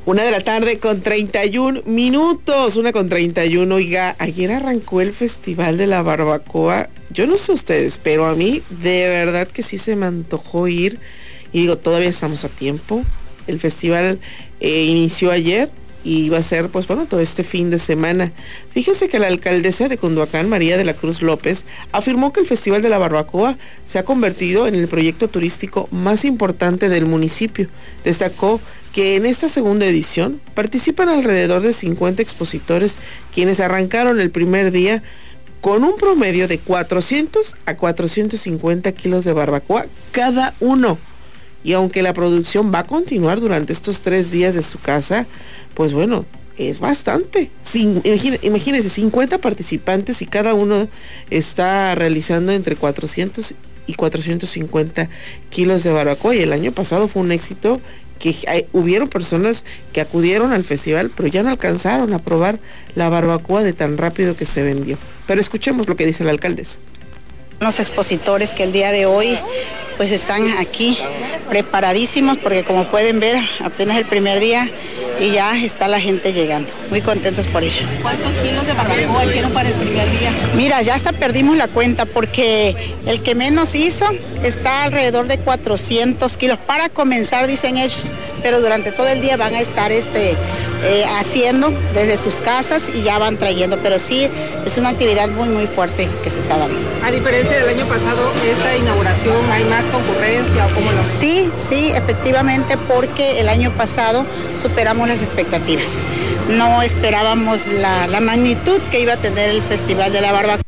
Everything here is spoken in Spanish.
1:31 1:31. Oiga, ayer arrancó el Festival de la Barbacoa. Yo no sé ustedes, pero a mí de verdad que sí se me antojó ir. Y digo, todavía estamos a tiempo. El festival inició ayer y va a ser, pues bueno, todo este fin de semana. Fíjense que la alcaldesa de Cunduacán, María de la Cruz López, afirmó que el Festival de la Barbacoa se ha convertido en el proyecto turístico más importante del municipio. Destacó que en esta segunda edición participan alrededor de 50 expositores, quienes arrancaron el primer día con un promedio de 400 a 450 kilos de barbacoa cada uno. Y aunque la producción va a continuar durante estos 3 días de su casa, pues bueno, es bastante. Imagínense, 50 participantes y cada uno está realizando entre 400 y 450 kilos de barbacoa. Y el año pasado fue un éxito, que hubieron personas que acudieron al festival, pero ya no alcanzaron a probar la barbacoa de tan rápido que se vendió. Pero escuchemos lo que dice la alcaldesa. Los expositores que el día de hoy pues están aquí preparadísimos, porque como pueden ver apenas el primer día y ya está la gente llegando. Muy contentos por ello. ¿Cuántos kilos de barbacoa hicieron para el primer día? Mira, ya hasta perdimos la cuenta, porque el que menos hizo está alrededor de 400 kilos. Para comenzar, dicen ellos, pero durante todo el día van a estar haciendo desde sus casas y ya van trayendo. Pero sí, es una actividad muy, muy fuerte que se está dando. A diferencia del año pasado, esta inauguración, ¿hay más concurrencia o cómo lo ven? Sí, efectivamente, porque el año pasado superamos las expectativas. No esperábamos la magnitud que iba a tener el Festival de la Barbacoa.